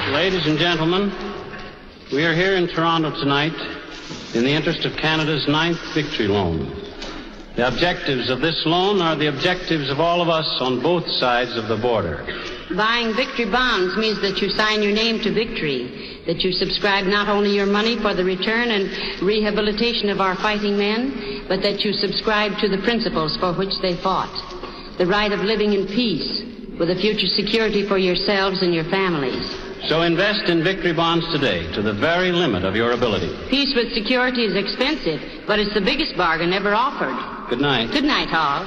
Ladies and gentlemen, we are here in Toronto tonight in the interest of Canada's 9th Victory Loan. The objectives of this loan are the objectives of all of us on both sides of the border. Buying victory bonds means that you sign your name to victory, that you subscribe not only your money for the return and rehabilitation of our fighting men, but that you subscribe to the principles for which they fought. The right of living in peace, with a future security for yourselves and your families. So invest in victory bonds today to the very limit of your ability. Peace with security is expensive, but it's the biggest bargain ever offered. Good night. Good night, Hall.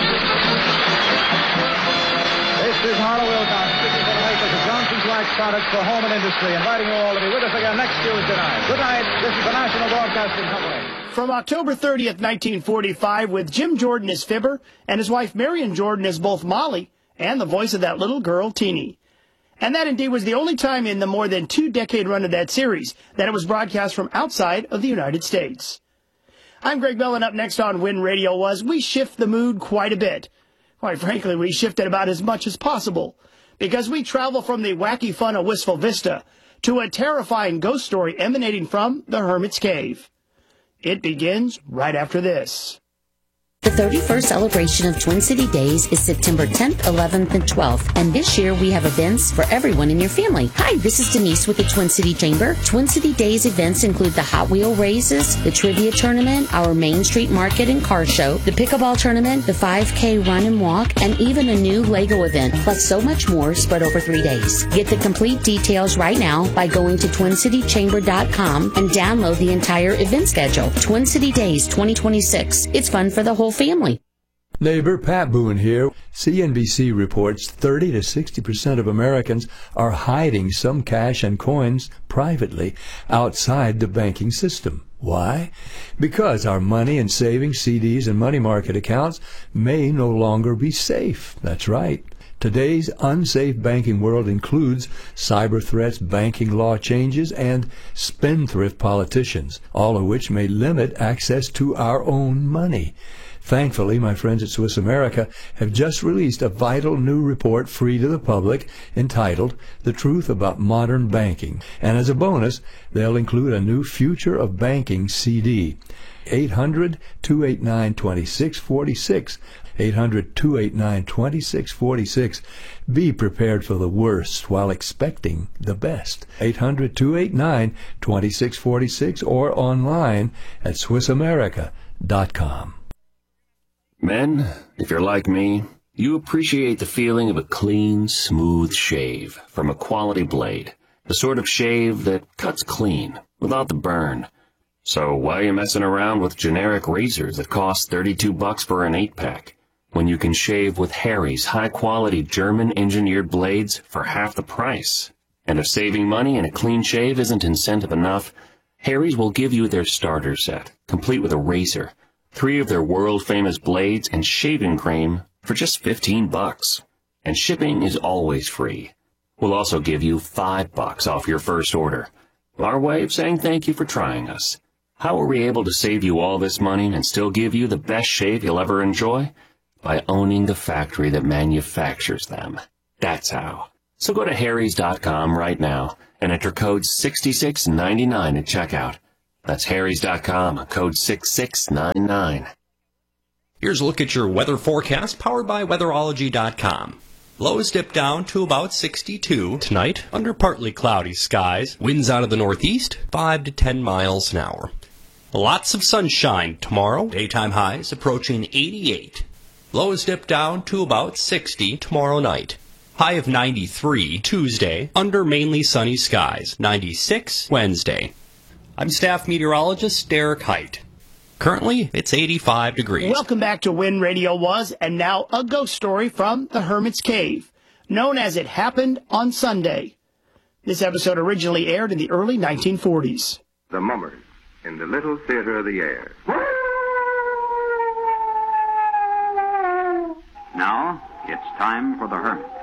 This is Harlow Wilcox speaking for the makers of Johnson's Wax Products for Home and Industry, inviting you all to be with us again next Tuesday night. Good night. This is the National Broadcasting Company. From October 30th, 1945, with Jim Jordan as Fibber and his wife Marion Jordan as both Molly and the voice of that little girl, Teenie. And that indeed was the only time in the more than 2-decade run of that series that it was broadcast from outside of the United States. I'm Greg Bell, and up next on When Radio Was, we shift the mood quite a bit. Quite frankly, we shift it about as much as possible, because we travel from the wacky fun of Wistful Vista to a terrifying ghost story emanating from the Hermit's Cave. It begins right after this. The 31st celebration of Twin City Days is September 10th, 11th, and 12th, and this year we have events for everyone in your family. Hi, this is Denise with the Twin City Chamber. Twin City Days events include the Hot Wheel races, the trivia tournament, our Main Street Market and car show, the pickleball tournament, the 5K run and walk, and even a new Lego event, plus so much more spread over 3 days. Get the complete details right now by going to TwinCityChamber.com and download the entire event schedule. Twin City Days 2026. It's fun for the whole family. Neighbor Pat Boone here. CNBC reports 30 to 60% of Americans are hiding some cash and coins privately outside the banking system. Why? Because our money and savings, CDs, and money market accounts may no longer be safe. That's right. Today's unsafe banking world includes cyber threats, banking law changes, and spendthrift politicians, all of which may limit access to our own money. Thankfully, my friends at Swiss America have just released a vital new report free to the public entitled The Truth About Modern Banking. And as a bonus, they'll include a new Future of Banking CD. 800-289-2646. 800-289-2646. Be prepared for the worst while expecting the best. 800-289-2646 or online at SwissAmerica.com. Men, if you're like me, you appreciate the feeling of a clean, smooth shave from a quality blade. The sort of shave that cuts clean, without the burn. So why are you messing around with generic razors that cost $32 for an 8-pack, when you can shave with Harry's high-quality German-engineered blades for half the price? And if saving money and a clean shave isn't incentive enough, Harry's will give you their starter set, complete with a razor, 3 of their world-famous blades, and shaving cream for just $15. And shipping is always free. We'll also give you $5 off your first order. Our way of saying thank you for trying us. How are we able to save you all this money and still give you the best shave you'll ever enjoy? By owning the factory that manufactures them. That's how. So go to harrys.com right now and enter code 6699 at checkout. That's harrys.com, code 6699. Here's a look at your weather forecast powered by weatherology.com. Lows dip down to about 62 tonight under partly cloudy skies. Winds out of the northeast, 5 to 10 miles an hour. Lots of sunshine tomorrow. Daytime highs approaching 88. Lows dip down to about 60 tomorrow night. High of 93 Tuesday under mainly sunny skies. 96 Wednesday. I'm staff meteorologist Derek Height. Currently, it's 85 degrees. Welcome back to When Radio Was, and now a ghost story from the Hermit's Cave, known as It Happened on Sunday. This episode originally aired in the early 1940s. The Mummers in the Little Theater of the Air. Now, it's time for the Hermit.